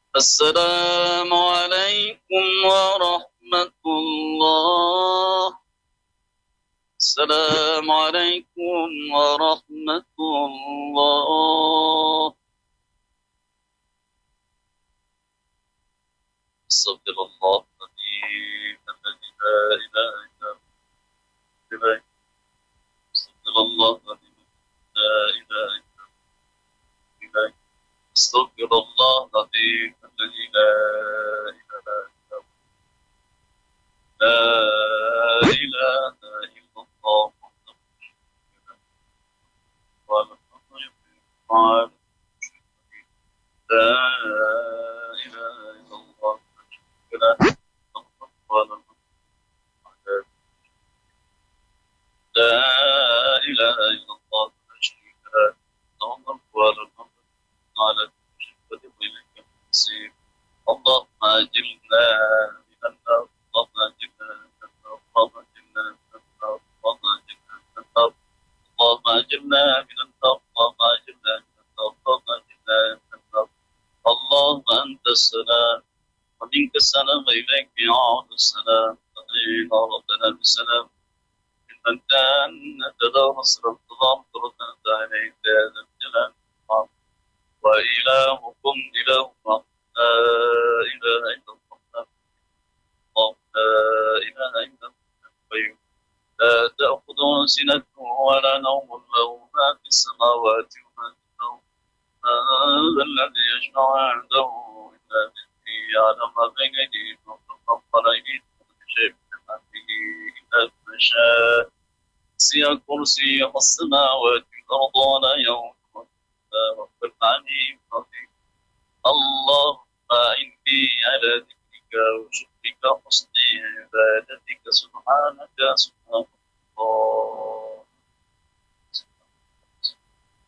السلام عليكم ورحمة الله. السلام عليكم ورحمة الله. استغفر الله العظيم الذي لا إله إلا هو. استغفر الله العظيم لا إله إلا هو. استغفر الله العظيم الذي لا إله إلا هو. لا إله إلا الله ولا لا إله إلا الله لا لا إله إلا الله لا شريك له له الملك وله الحمد على كل شيء قدير إليك المصير. اللهم أجرنا من النار. اللهم أجرنا من النار. اللهم أجرنا من النار. اللهم أجرنا من النار. اللهم أجرنا من النار. اللهم أجرنا من النار. اللهم أجرنا من النار. اللهم أنت السلام ومنك السلام وإليك يعود السلام. علينا ربنا بالسلام من كان تدار نصر الظلام تردنا عليك يا ذا الجلال والإكرام. وإلهكم إله واحد لا إله إلا الله. الله لا إله إلا الله لا تأخذه سنة ولا نوم له ما في السماوات وما في الأرض. من الذي يشفع عنده إلا بإذنه يعلم ما بين أيديهم وما خلف أيديهم ولا شيء من أمره إلا بما شاء. وسع كرسيه السماوات والأرض ولا يؤوده رب العلي العظيم. اللهم إني على ذكرك وشكرك وحسن عبادتك. سبحانك